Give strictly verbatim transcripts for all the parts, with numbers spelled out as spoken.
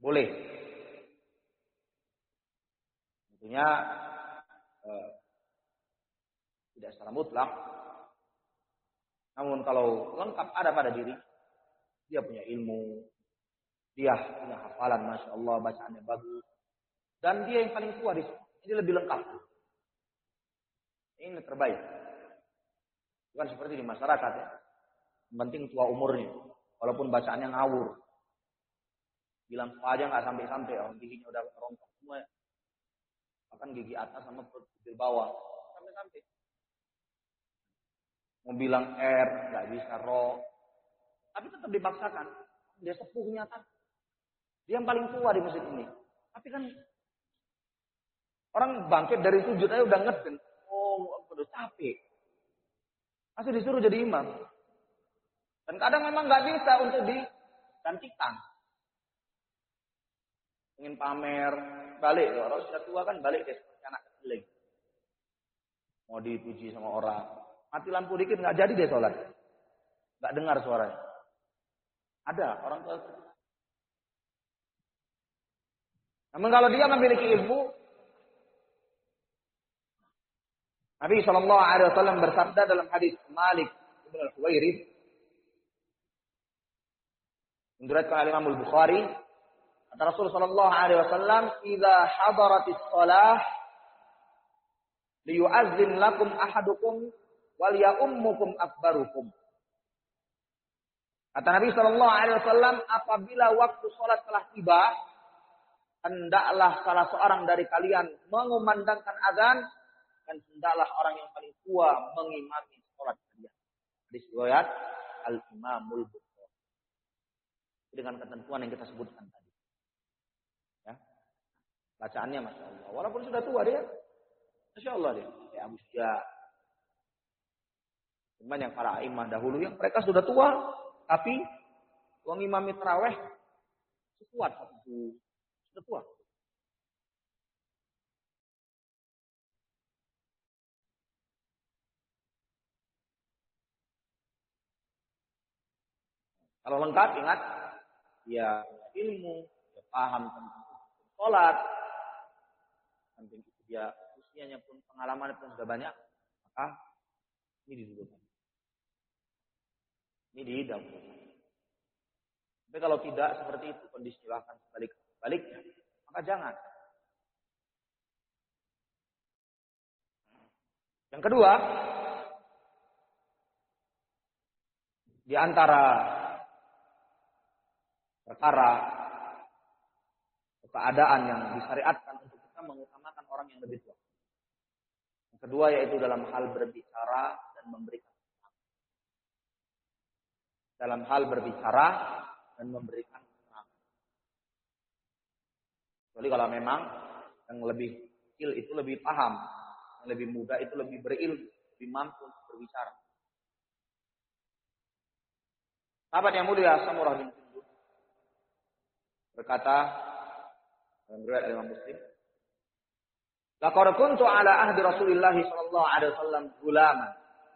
boleh. Tentunya eh, tidak secara mutlak. Namun kalau lengkap ada pada diri, dia punya ilmu, dia punya hafalan, masya Allah, bacaannya bagus, dan dia yang paling tua di sini, ini lebih lengkap. Ini terbaik. Bukan seperti di masyarakat ya. Yang penting tua umurnya, walaupun bacaannya ngawur. Bilang apa aja nggak sampai-sampai, orang giginya udah rontok semua. Bahkan gigi atas sama gigi bawah sampai-sampai. Mau bilang R, nggak bisa ro, tapi tetap dipaksakan. Dia sepuhnya kan, dia yang paling tua di masjid ini. Tapi kan orang bangkit dari sujud aja udah ngeden. Oh, udah capek. Masih disuruh jadi imam. Dan kadang memang nggak bisa untuk digantikan. Ingin pamer, balik. Orang sudah tua kan balik deh seperti anak kecil lagi. Mau dipuji sama orang. Mati lampu dikit nggak jadi dia sholat. Nggak dengar suaranya. Ada orang tua. Namun kalau dia memiliki ilmu, Nabi shallallahu alaihi wasallam bersabda dalam hadis Malik bin Al-Huwairith, diriwayatkan oleh Imam Al-Bukhari, kata Rasul shallallahu alaihi wasallam, "Idza hadaratis shalah liyu'azzin lakum ahadukum wal ya'ummukum akbarukum." Kata Nabi shallallahu alaihi wasallam, apabila waktu sholat telah tiba, hendaklah salah seorang dari kalian mengumandangkan azan, dan hendaklah orang yang paling tua mengimami sholat kalian. Hadis riwayat Al-Imamul Bukhari. Dengan ketentuan yang kita sebutkan tadi. Ya. Bacaannya masya Allah. Walaupun sudah tua dia, masya Allah dia. Ya Abu Sufyan. Cuman yang para imam dahulu yang mereka sudah tua, tapi mengimami tarawih sekuat satu sudah tua. Kalau lengkap ingat, ya ilmu, ya paham tentang sholat, samping itu dia usianya pun pengalaman pun sudah banyak, maka ini didulukan. Ini didahulukan. Tapi kalau tidak seperti itu kondisi silahkan sebalik sebaliknya, maka jangan. Yang kedua, di antara perkara keadaan yang disyariatkan untuk kita mengutamakan orang yang lebih tua. Yang kedua yaitu dalam hal berbicara dan memberikan. Dalam hal berbicara dan memberikan keterangan. Kecuali kalau memang yang lebih kecil itu lebih paham, yang lebih muda itu lebih berilmu, lebih mampu untuk berbicara. Sahabat yang mulia Samurah bin Jundub berkata dalam riwayat Imam Muslim, "Laqad kuntu ala ahdi Rasulillah sallallahu alaihi wasallam gulaman.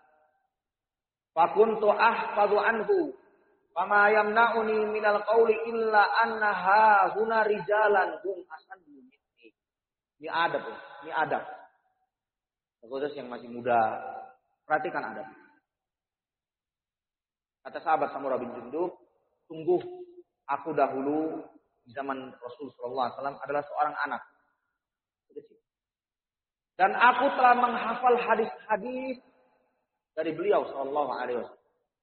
Fa kuntu ahfadhu anhu, fama yamna'uni minal qawli illa annaha huna rijalan hum asannu minni." Ini adab, ini adab. Khusus yang masih muda, perhatikan adab. Kata sahabat Samurah bin Jundub, sungguh aku dahulu di zaman Rasul sallallahu alaihi wasallam adalah seorang anak. Dan aku telah menghafal hadis-hadis dari beliau sallallahu alaihi wasallam.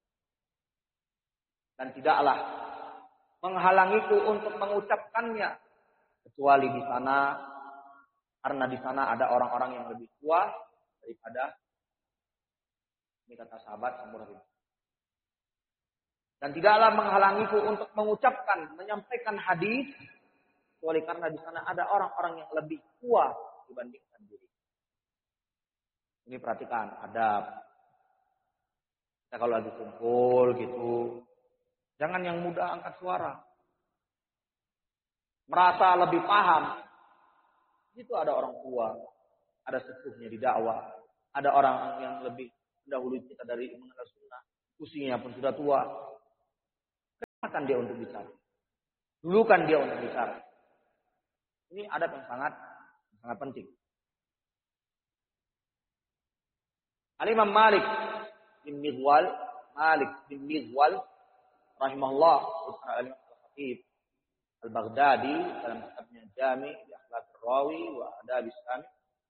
Dan tidaklah menghalangiku untuk mengucapkannya kecuali di sana karena di sana ada orang-orang yang lebih tua daripada, ini kata sahabat Samurah bin Jundub. Dan tidaklah menghalangiku untuk mengucapkan, menyampaikan hadis kecuali karena di sana ada orang-orang yang lebih tua dibandingkan diri. Ini perhatikan adab. Kita kalau lagi kumpul gitu, jangan yang muda angkat suara. Merasa lebih paham. Itu ada orang tua, ada sepuhnya di dakwah, ada orang yang lebih mendahului kita dari mengenal sunnah, usianya pun sudah tua. Kenapa dia untuk bicara? Dulukan dia untuk bicara. Ini adab yang sangat sangat penting. Al-Imam Malik bin Mihwal, Malik bin Mihwal rahimahullah, Al-Imam Al-Khatib Al-Baghdadi dalam kitabnya Jami' li Akhlaq Rawi wa Adab Sami.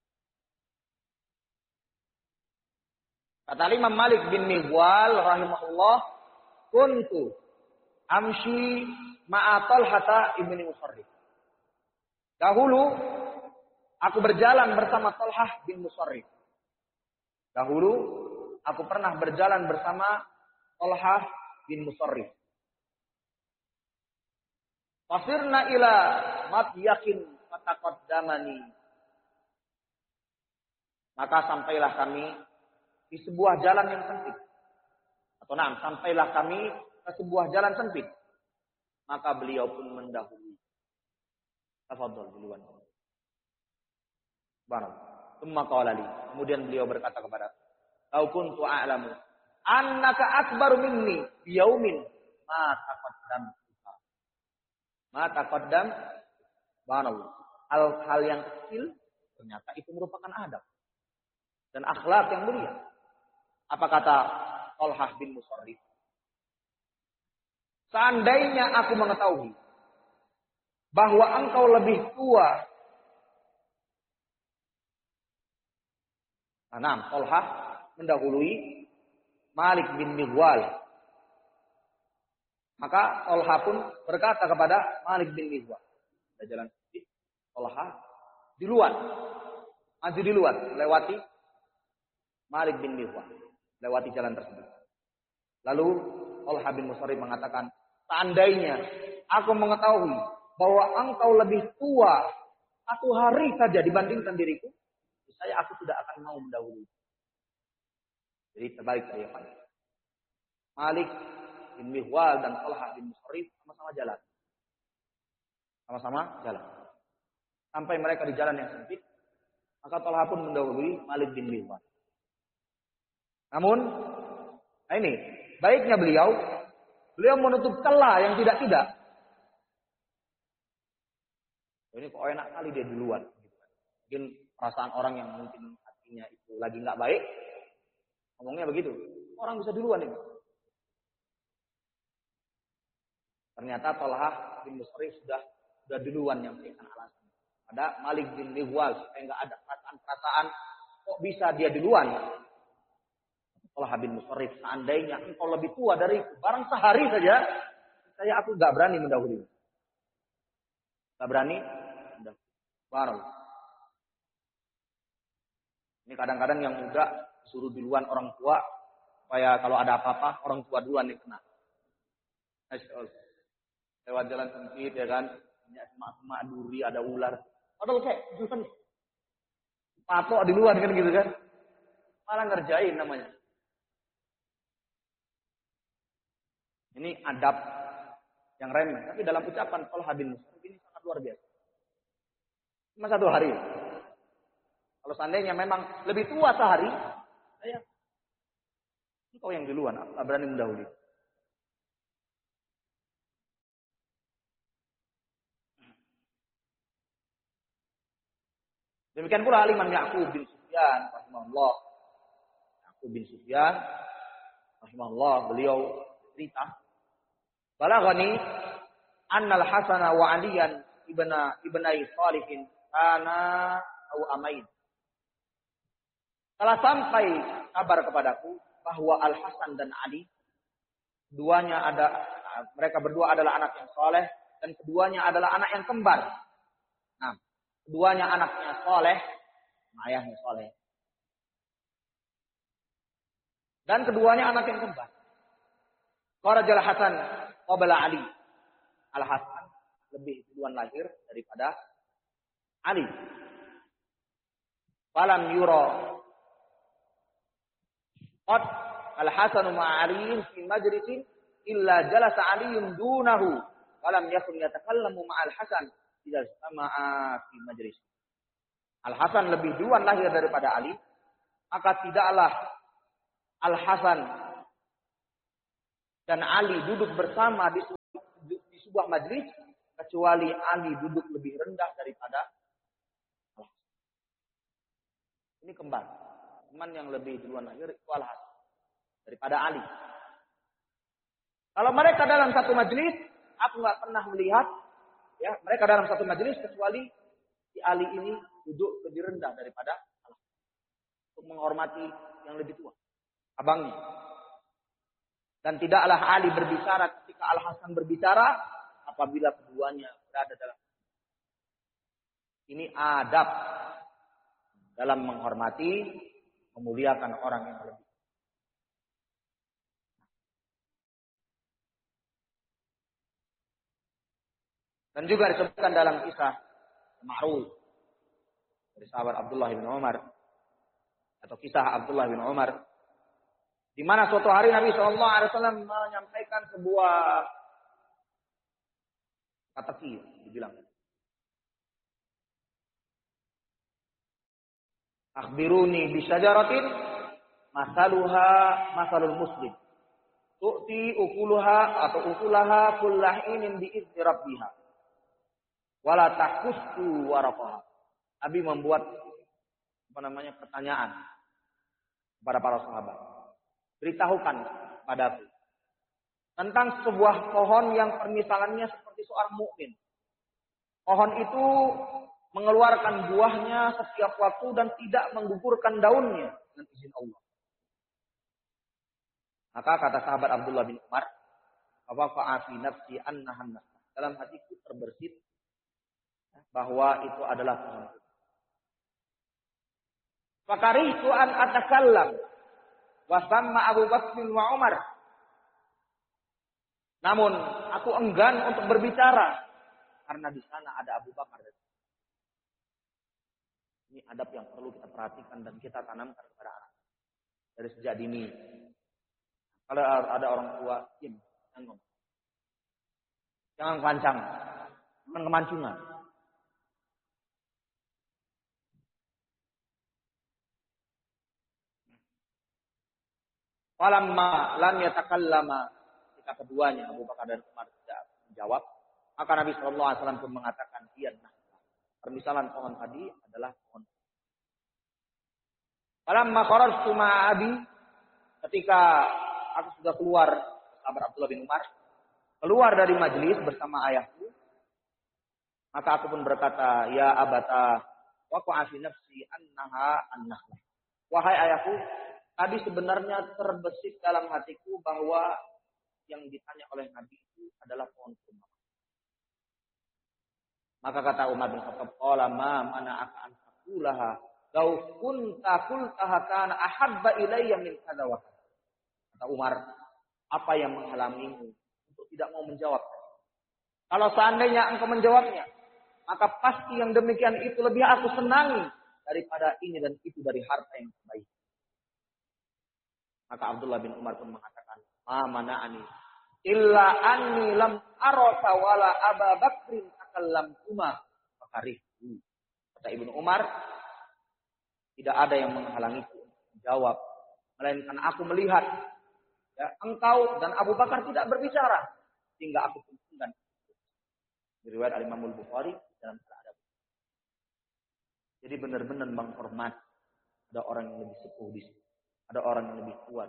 Kata Imam Malik bin Mihwal rahimahullah, kuntu amshi ma'a Talhata ibni Musarrif. Dahulu aku berjalan bersama Talhah bin Musarrif. Dahulu aku pernah berjalan bersama Talhah bin Musarrif. Fasirna ila matyakin fataqaddamani. Maka sampailah kami di sebuah jalan yang sempit. Atau nah, sampailah kami ke sebuah jalan sempit. Maka beliau pun mendahului. Tafadhol duluan. Barak. Tsumma qala li. Kemudian beliau berkata kepada aku, "Lau kuntu a'lamu annaka akbaru minni bi yaumin ma taqaddam." Ma taqaddam banallah. Hal-hal yang kecil ternyata itu merupakan adab dan akhlak yang mulia. Apa kata Talhah bin Musarrif? Seandainya aku mengetahui bahwa engkau lebih tua. Nah, Talhah mendahului Malik bin Mihwal. Maka Talhah pun berkata kepada Malik bin Mihwal. Ada jalan sedikit. Talhah di luar. Maju di luar. Lewati Malik bin Mihwal. Lewati jalan tersebut. Lalu Talhah bin Musarrif mengatakan, seandainya aku mengetahui bahwa engkau lebih tua satu hari saja dibandingkan diriku, saya aku tidak akan mau mendahului. Jadi terbalik saya Pak. Malik bin Mihwal dan Talhah bin Musarrif sama-sama jalan. Sama-sama jalan. Sampai mereka di jalan yang sempit, maka Talhah pun mendahului Malik bin Mihwal. Namun, nah ini baiknya beliau, beliau menutup celah yang tidak-tidak. Ini kok enak kali dia duluan. Mungkin perasaan orang yang mungkin hatinya itu lagi nggak baik, ngomongnya begitu. Orang bisa duluan ini. Ternyata Talhah bin Musarrif sudah sudah duluan yang memberikan alasan. Ada Malik bin Mihwal supaya nggak ada perasaan-perasaan kok bisa dia duluan. Talhah bin Musarrif, seandainya engkau lebih tua dari barang sehari saja, saya aku nggak berani mendahului. Nggak berani. Baru. Ini kadang-kadang yang muda suruh duluan orang tua supaya kalau ada apa-apa orang tua duluan yang kena. Lewat jalan sempit ya kan, banyak semak-semak duri, ada ular. Padahal kayak duluan patok duluan kan gitu kan. Malah ngerjain namanya. Ini adab yang remeh, tapi dalam ucapan Talhah bin Musarrif ini sangat luar biasa. Cuma satu hari. Kalau seandainya memang lebih tua sehari, saya engkau yang duluan, aku tak berani mendahului. Demikian pula Imam Ya'qub bin Sufyan rahimahullah. Ya'qub bin Sufyan rahimahullah, beliau cerita, balaghani annal Hasan wa Aliyan ibna ibnai Salihin kana au amain. Telah sampai kabar kepadaku bahwa Al Hasan dan Ali keduanya ada mereka berdua adalah anak yang soleh dan keduanya adalah anak yang kembar. Nah, keduanya anaknya soleh, ayahnya soleh. Dan keduanya anak yang kembar. Kharajal Hasan qabla Ali. Al Hasan lebih duluan lahir daripada Ali. Falam yura qad Al-Hasan ma'a Ali fi majlisin illa jalasa Ali dunahu falam yakun yatakallamu ma'al Hasan idza sama'a fi majlis. Al-Hasan lebih duluan lahir daripada Ali, maka tidaklah Al-Hasan dan Ali duduk bersama di, di sebuah majlis kecuali Ali duduk lebih rendah daripada Al-Hasan. Ini kembar. Teman yang lebih duluan lahir itu Al-Hasan daripada Ali. Kalau mereka dalam satu majelis, aku nggak pernah melihat ya mereka dalam satu majelis kecuali si Ali ini duduk lebih rendah daripada Al-Hasan untuk menghormati yang lebih tua, abangnya. Dan tidaklah Ali berbicara ketika Al-Hasan berbicara apabila keduanya berada dalam. Ini adab dalam menghormati, memuliakan orang yang lebih. Dan juga disebutkan dalam kisah ma'ruf dari sahabat Abdullah bin Umar atau kisah Abdullah bin Umar di mana suatu hari Nabi shallallahu alaihi wasallam menyampaikan sebuah kata-kata dibilang akhbiruni bisyajaratin masaluha masalul muslim tu'ti ukuluha atau ukulaha kullahinin bi'izni rabbiha wala takussu waraqaha. Nabi membuat apa namanya pertanyaan kepada para sahabat. Beritahukan padaku tentang sebuah pohon yang permisalannya seperti seorang mukmin. Pohon itu mengeluarkan buahnya setiap waktu dan tidak menggugurkan daunnya dengan izin Allah. Maka kata sahabat Abdullah bin Umar, "Fa fi nafsi annaha dalam hatiku terbersit bahwa itu adalah pohon. Fakarihtu an atakallam wa samma Abu Bakr wa Umar. Namun aku enggan untuk berbicara karena di sana ada Abu Bakar. Ini adab yang perlu kita perhatikan dan kita tanamkan kepada anak dari sejak dini. Kalau ada orang tua, diam, jangan ngomong. Jangan kencang, jangan kemancungan. Falamma lam yatakallama, ketika keduanya Abu Bakar dan Umar tidak menjawab, maka Nabi shallallahu alaihi wasallam pun mengatakan, "Iya, nah, permisalan pohon tadi adalah pohon." Falamma kharajtu ma'a abi, ketika aku sudah keluar, sahabat Abdullah bin Umar keluar dari majelis bersama ayahku, maka aku pun berkata, "Ya abata, waqa'a fi nafsi annaha an-nakhlah." Wahai ayahku, tadi sebenarnya terbesit dalam hatiku bahwa yang ditanya oleh Nabi itu adalah pohon kurma. Maka kata Umar bin Khattab, "Qala ma mana'aka an taqulaha law kunta qultaha kana ahabba ilayya min kadza wa kadza." Kata Umar, "Apa yang menghalangimu untuk tidak mau menjawab? Kalau seandainya engkau menjawabnya, maka pasti yang demikian itu lebih aku senangi daripada ini dan itu dari harta yang baik." Maka Abdullah bin Umar pun mengatakan, "Ma mana'ani illa anni lam araka wala Aba Bakrin akallamtuma fakarihtu." Kata Ibnu Umar, tidak ada yang menghalangiku untuk menjawab, melainkan aku melihat ya, engkau dan Abu Bakar tidak berbicara, sehingga aku pun enggan. Diriwayat Al-Imam Al-Bukhari dalam Al-Adab. Jadi benar-benar menghormati. Ada orang yang lebih sepuh di sini. Ada orang yang lebih tua.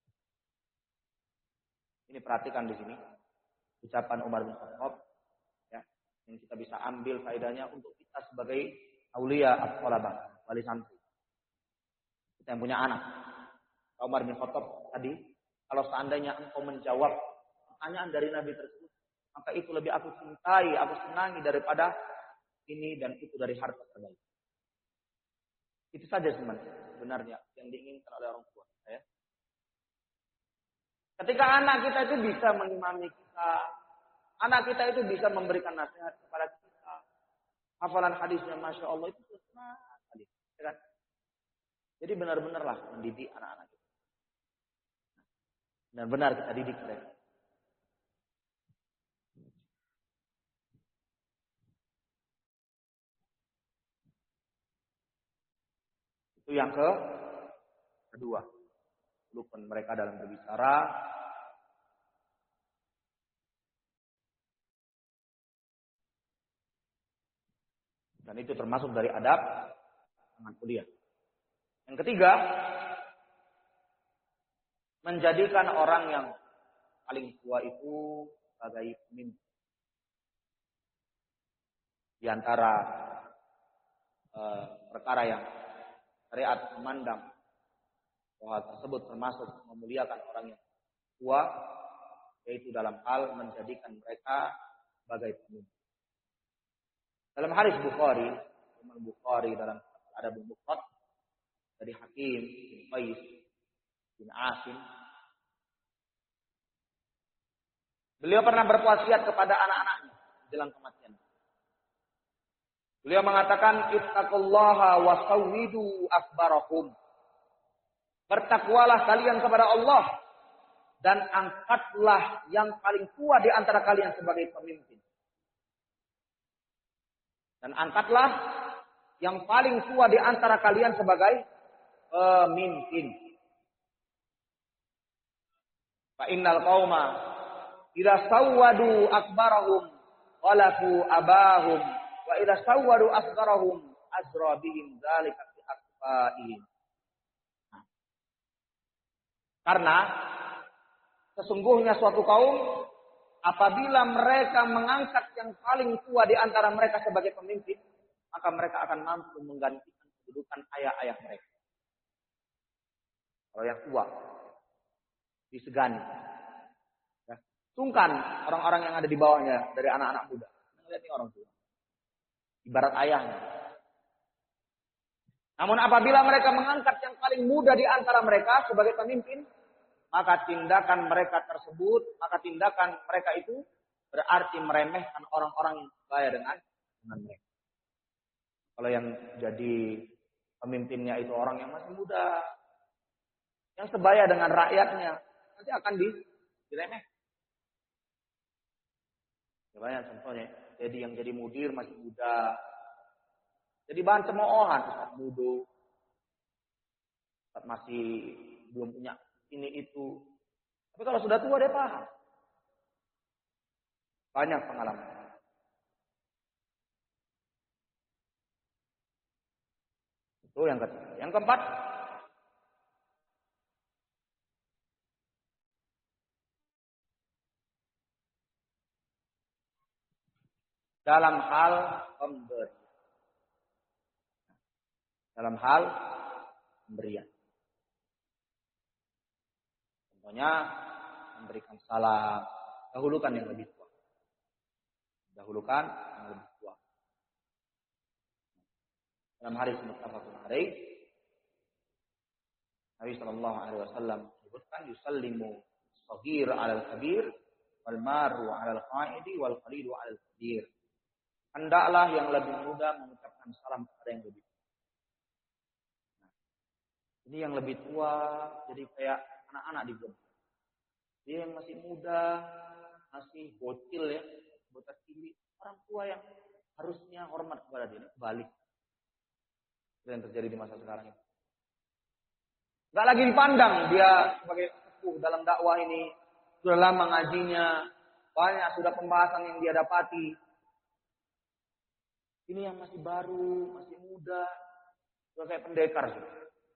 Ini perhatikan di sini ucapan Umar bin Khattab, ya, yang kita bisa ambil faedahnya untuk kita sebagai aulia at-thalabah, wali santri. Kita yang punya anak. Umar bin Khattab tadi, kalau seandainya engkau menjawab pertanyaan dari Nabi tersebut, maka itu lebih aku cintai, aku senangi daripada ini dan itu dari harta terbaik. Itu saja sebenarnya yang diinginkan oleh orang tua. Ya. Ketika anak kita itu bisa mengimami kita, anak kita itu bisa memberikan nasihat kepada kita, hafalan hadisnya Masya Allah itu senang sekali. Ya kan? Jadi benar-benarlah mendidik anak-anak kita. Benar-benar kita didik mereka. Itu yang ke kedua. Lupun mereka dalam berbicara. Dan itu termasuk dari adab sangat mulia. Yang ketiga, menjadikan orang yang paling tua itu sebagai pemimpin. Di antara eh, perkara yang syariat memandang bahwa tersebut termasuk memuliakan orang yang tua, yaitu dalam hal menjadikan mereka sebagai pemimpin. Dalam hadis Bukhari, Imam Bukhari dalam Adabul Mufrad dari Hakim bin Qais bin Asim, beliau pernah berwasiat kepada anak-anaknya jelang kematian. Beliau mengatakan, ittaqullaha wa sawwidu akbarakum. Bertakwalah kalian kepada Allah dan angkatlah yang paling tua di antara kalian sebagai pemimpin. Dan angkatlah yang paling tua di antara kalian sebagai pemimpin. Fa innal qauma idza sawwadu akbarahum qalafu abahum wa idza sawwadu asgharahum azra bihim dzalika fi asfa'ihim. Karena sesungguhnya suatu kaum apabila mereka mengangkat yang paling tua di antara mereka sebagai pemimpin, maka mereka akan mampu menggantikan kedudukan ayah-ayah mereka. Kalau yang tua disegani. Ya. Sungkan orang-orang yang ada di bawahnya dari anak-anak muda. Lihat ini orang tua. Ibarat ayahnya. Namun apabila mereka mengangkat yang paling muda di antara mereka sebagai pemimpin, maka tindakan mereka tersebut, maka tindakan mereka itu berarti meremehkan orang-orang yang sebaya dengan dengan mereka. Kalau yang jadi pemimpinnya itu orang yang masih muda, yang sebaya dengan rakyatnya, nanti akan diremehkan. Banyak contohnya. Jadi yang jadi mudir masih muda. Jadi bahan cemoohan. Ustaz muda. Ustaz masih belum punya ini itu. Tapi kalau sudah tua dia paham. Banyak pengalaman. Itu yang ketiga. Yang keempat. Dalam hal pemberian. Dalam hal pemberian. Contohnya memberikan salam. Dahulukan yang lebih tua. Dahulukan yang lebih tua. Dalam hadis muttafaqun alaih, Nabi sallallahu alaihi wasallam menyebutkan yusallimu shaghir 'alal kabir wal maru 'alal qa'idi wal qalidu 'alal kabir. Hendaklah yang lebih muda mengucapkan salam kepada yang lebih tua. Nah, ini yang lebih tua jadi kayak anak-anak di grup. Dia yang masih muda, masih bocil ya, bocah cilik, orang tua yang harusnya hormat kepada dia, balik. Itu yang terjadi di masa sekarang ini. Enggak lagi dipandang dia sebagai sepuh dalam dakwah ini, sudah lama ngajinya, banyak sudah pembahasan yang dia dapati. Ini yang masih baru, masih muda, sudah kayak pendekar sudah.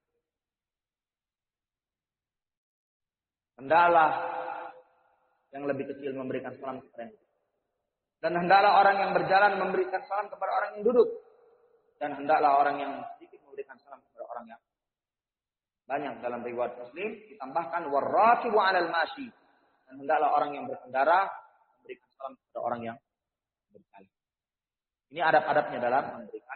Hendaklah yang lebih kecil memberikan salam kepada yang lebih. Dan hendaklah orang yang berjalan memberikan salam kepada orang yang duduk. Dan hendaklah orang yang sedikit memberikan salam kepada orang yang banyak. Dalam riwayat Muslim ditambahkan warraqibu 'alal mashi. Dan hendaklah orang yang berkendara memberikan salam kepada orang yang berjalan. Ini adab-adabnya dalam memberikan.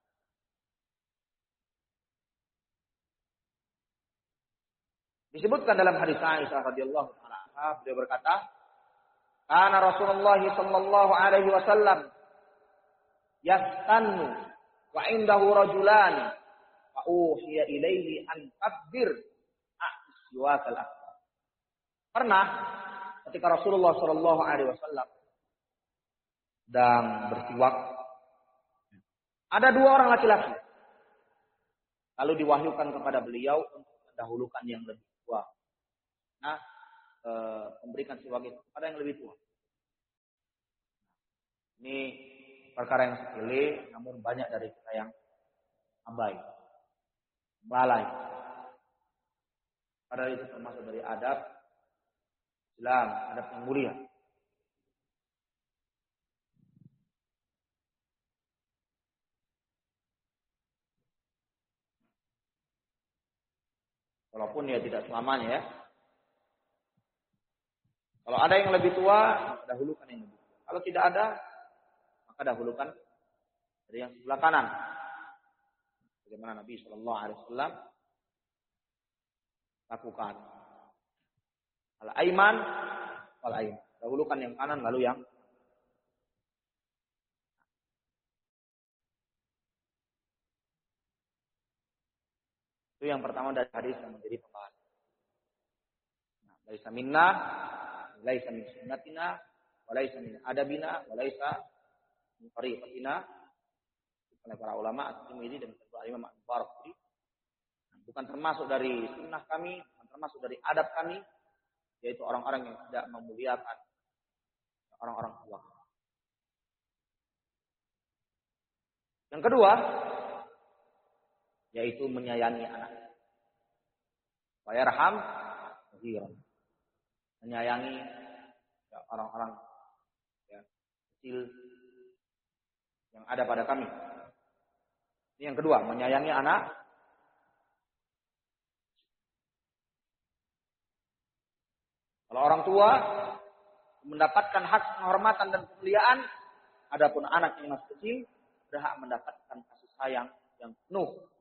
Disebutkan dalam hadis Aisyah radhiyallahu anha, beliau berkata, "Kana Rasulullah sallallahu alaihi wasallam yastannu wa indahu rajulan fa uhiya ilaihi an tabbir aswakal akbar." Pernah ketika Rasulullah sallallahu alaihi wasallam sedang bersiwak, ada dua orang laki-laki. Lalu diwahyukan kepada beliau untuk mendahulukan yang lebih tua. Nah, e, memberikan siwak itu kepada yang lebih tua. Ini perkara yang sepele, namun banyak dari kita yang abai, lalai. Padahal itu termasuk dari adab Islam, adab yang mulia. Walaupun ya tidak selamanya ya. Kalau ada yang lebih tua, maka dahulukan yang lebih tua. Kalau tidak ada, maka dahulukan dari yang sebelah kanan. Bagaimana Nabi Shallallahu Alaihi Wasallam lakukan. Al-aiman, wal-aiman. Dahulukan yang kanan, lalu yang itu yang pertama dari hadis yang menjadi pembahasan. Nah, laisa minna, laisa min sunnatina, wa laisa min adabina, wa laisa min tariqatina. Oleh para ulama At-Tirmidzi dan Imam Al-Bukhari. Bukan termasuk dari sunnah kami, bukan termasuk dari adab kami, yaitu orang-orang yang tidak memuliakan orang-orang tua. Yang kedua, yaitu menyayangi anak. Wa yarham sagiran. Menyayangi ya, orang-orang ya, kecil yang ada pada kami. Ini yang kedua, menyayangi anak. Kalau orang tua mendapatkan hak penghormatan dan kemuliaan, adapun anak yang masih kecil berhak mendapatkan kasih sayang yang penuh